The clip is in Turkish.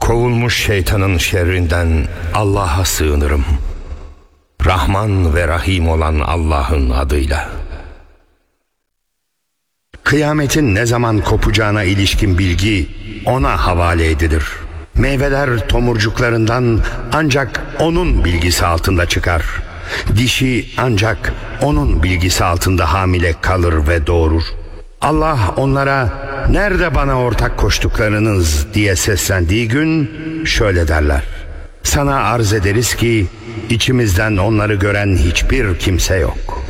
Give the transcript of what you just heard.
Kovulmuş şeytanın şerrinden Allah'a sığınırım. Rahman ve Rahim olan Allah'ın adıyla. Kıyametin ne zaman kopacağına ilişkin bilgi ona havale edilir. Meyveler tomurcuklarından ancak onun bilgisi altında çıkar. Dişi ancak onun bilgisi altında hamile kalır ve doğurur. Allah onlara "Nerede bana ortak koştuklarınız?" diye seslendiği gün şöyle derler: "Sana arz ederiz ki içimizden onları gören hiçbir kimse yok."